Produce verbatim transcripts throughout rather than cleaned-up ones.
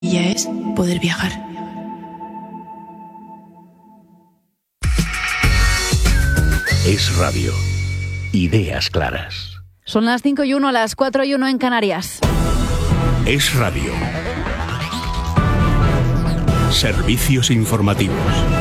Ya es poder viajar. Es Radio. Ideas claras. Son las cinco y uno, las cuatro y uno en Canarias. Es Radio. Servicios informativos.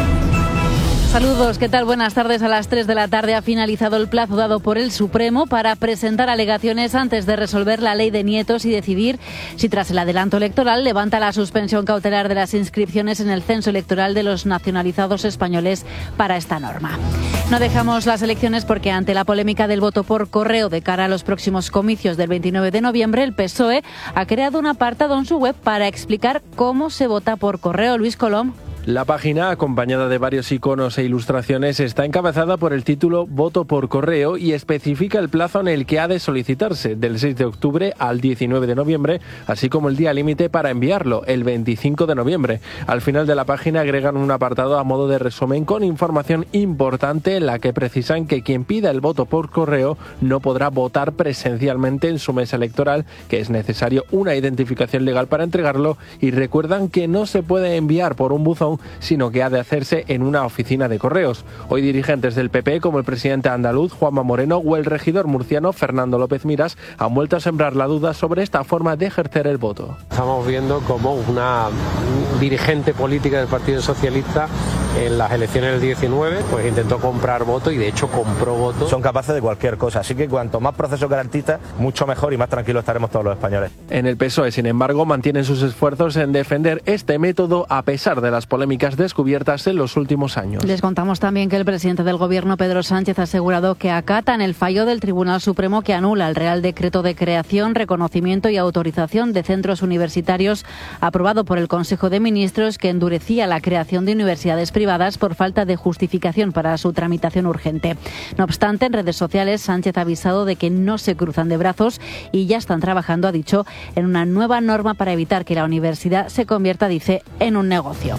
Saludos, ¿qué tal? Buenas tardes. A las tres de la tarde ha finalizado el plazo dado por el Supremo para presentar alegaciones antes de resolver la ley de nietos y decidir si tras el adelanto electoral levanta la suspensión cautelar de las inscripciones en el censo electoral de los nacionalizados españoles para esta norma. No dejamos las elecciones porque ante la polémica del voto por correo de cara a los próximos comicios del veintinueve de noviembre, el P S O E ha creado un apartado en su web para explicar cómo se vota por correo. Luis Colom. La página, acompañada de varios iconos e ilustraciones, está encabezada por el título Voto por correo y especifica el plazo en el que ha de solicitarse, del seis de octubre al diecinueve de noviembre, así como el día límite para enviarlo, el veinticinco de noviembre. Al final de la página agregan un apartado a modo de resumen con información importante en la que precisan que quien pida el voto por correo no podrá votar presencialmente en su mesa electoral, que es necesario una identificación legal para entregarlo, y recuerdan que no se puede enviar por un buzón, sino que ha de hacerse en una oficina de correos. Hoy dirigentes del P P, como el presidente andaluz Juanma Moreno o el regidor murciano Fernando López Miras, han vuelto a sembrar la duda sobre esta forma de ejercer el voto. Estamos viendo como una dirigente política del Partido Socialista en las elecciones del diecinueve pues intentó comprar votos y de hecho compró votos. Son capaces de cualquier cosa, así que cuanto más procesos garantistas, mucho mejor y más tranquilos estaremos todos los españoles. En el P S O E, sin embargo, mantienen sus esfuerzos en defender este método a pesar de las polémicas descubiertas en los últimos años. Les contamos también que el presidente del Gobierno, Pedro Sánchez, ha asegurado que acatan el fallo del Tribunal Supremo que anula el Real Decreto de Creación, Reconocimiento y Autorización de Centros Universitarios aprobado por el Consejo de Ministros, que endurecía la creación de universidades privadas por falta de justificación para su tramitación urgente. No obstante, en redes sociales, Sánchez ha avisado de que no se cruzan de brazos y ya están trabajando, ha dicho, en una nueva norma para evitar que la universidad se convierta, dice, en un negocio.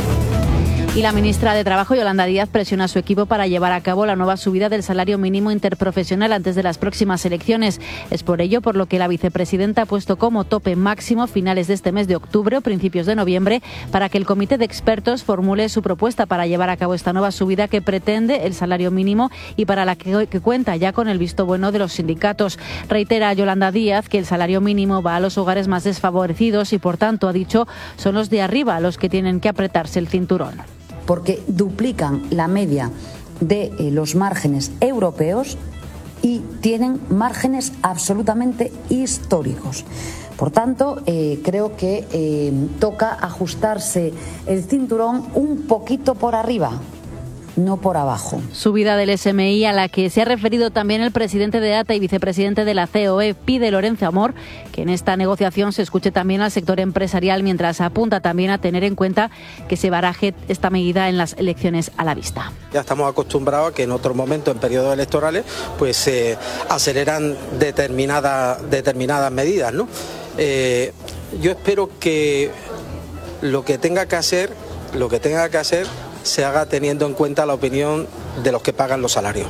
Y la ministra de Trabajo, Yolanda Díaz, presiona a su equipo para llevar a cabo la nueva subida del salario mínimo interprofesional antes de las próximas elecciones. Es por ello por lo que la vicepresidenta ha puesto como tope máximo finales de este mes de octubre o principios de noviembre para que el comité de expertos formule su propuesta para llevar a cabo esta nueva subida que pretende el salario mínimo y para la que, que cuenta ya con el visto bueno de los sindicatos. Reitera Yolanda Díaz que el salario mínimo va a los hogares más desfavorecidos y, por tanto, ha dicho, son los de arriba los que tienen que apretarse el cinturón. Porque duplican la media de eh, los márgenes europeos y tienen márgenes absolutamente históricos. Por tanto, eh, creo que eh, toca ajustarse el cinturón un poquito por arriba, no por abajo. Subida del S M I a la que se ha referido también el presidente de ATA y vicepresidente de la C O E. Pide Lorenzo Amor que en esta negociación se escuche también al sector empresarial, mientras apunta también a tener en cuenta que se baraje esta medida en las elecciones a la vista. Ya estamos acostumbrados a que en otros momentos, en periodos electorales, pues se eh, aceleran determinadas, determinadas medidas, ¿no? Eh, yo espero que lo que tenga que hacer, lo que tenga que hacer se haga teniendo en cuenta la opinión de los que pagan los salarios.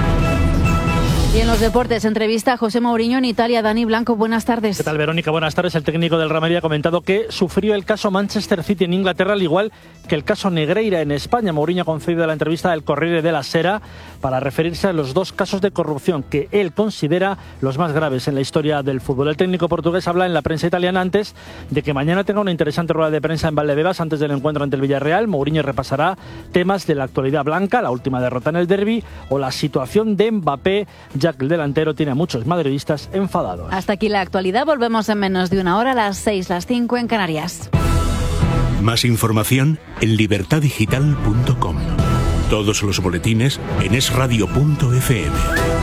Y en los deportes, entrevista a José Mourinho en Italia. Dani Blanco, buenas tardes. ¿Qué tal, Verónica? Buenas tardes. El técnico del Real Madrid ha comentado que sufrió el caso Manchester City en Inglaterra, al igual que el caso Negreira en España. Mourinho ha concedido la entrevista al Corriere della Sera para referirse a los dos casos de corrupción que él considera los más graves en la historia del fútbol. El técnico portugués habla en la prensa italiana antes de que mañana tenga una interesante rueda de prensa en Valdebebas antes del encuentro ante el Villarreal. Mourinho repasará temas de la actualidad blanca, la última derrota en el derbi o la situación de Mbappé, ya que el delantero tiene a muchos madridistas enfadados. Hasta aquí la actualidad. Volvemos en menos de una hora, a las seis, las cinco en Canarias. Más información en libertad digital punto com. Todos los boletines en es radio punto efe eme.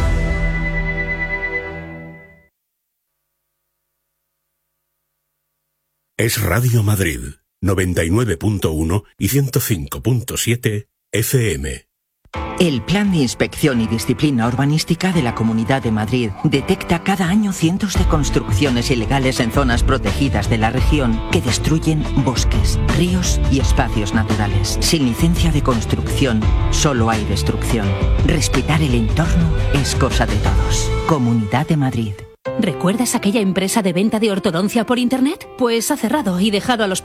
Es Radio Madrid, noventa y nueve punto uno y ciento cinco punto siete efe eme. El Plan de Inspección y Disciplina Urbanística de la Comunidad de Madrid detecta cada año cientos de construcciones ilegales en zonas protegidas de la región que destruyen bosques, ríos y espacios naturales. Sin licencia de construcción, solo hay destrucción. Respetar el entorno es cosa de todos. Comunidad de Madrid. ¿Recuerdas aquella empresa de venta de ortodoncia por Internet? Pues ha cerrado y dejado a los